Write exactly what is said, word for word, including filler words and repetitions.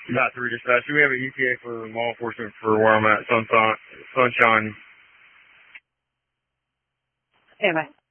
About three dispatch. Do we have an E T A for law enforcement for where I'm at, Sunshine? Sunshine. Anyway.